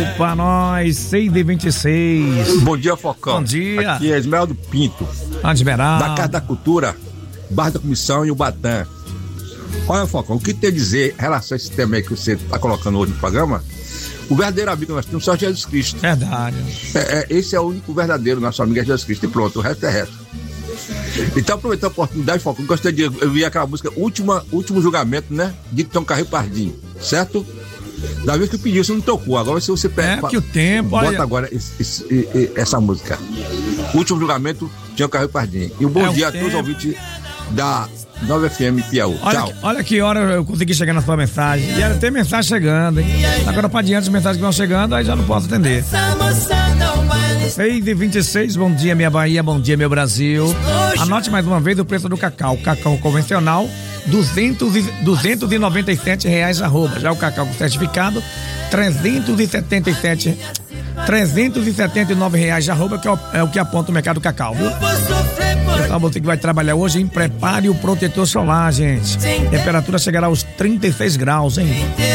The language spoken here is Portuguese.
Opa, nós, 6h26. Bom dia, Focão. Bom dia. Aqui é Esmeraldo Pinto. Esmeraldo. Da Casa da Cultura, Bar da Comissão e o Batã. Olha, Focão, o que tem a dizer em relação a esse tema aí que você está colocando hoje no programa? O verdadeiro amigo que nós temos é só Jesus Cristo. Verdade. Esse é o único verdadeiro nosso amigo, é Jesus Cristo. E pronto, o resto é resto. Então, aproveitando a oportunidade, Focão, eu gostaria de ouvir aquela música Último Julgamento, né? De Tom Carreiro Pardinho, certo? Da vez que eu pedi, você não tocou. Agora se você pega. É que o tempo. Bota olha... agora essa música. Último Julgamento, Tom Carreiro Pardinho. E um bom dia a todos os ouvintes da 9FM Piauí. Tchau. Olha que hora eu consegui chegar na sua mensagem. E tem mensagem chegando, hein? Agora pra diante as mensagens que vão chegando, aí já não posso atender. 6h26, bom dia minha Bahia, bom dia meu Brasil. Anote mais uma vez o preço do cacau. Cacau convencional, R$297 arroba. Já o cacau com certificado, R$379 arroba, que é o que aponta o mercado do cacau, viu? Então você que vai trabalhar hoje, prepare o protetor solar, gente. Temperatura chegará aos 36 graus, hein?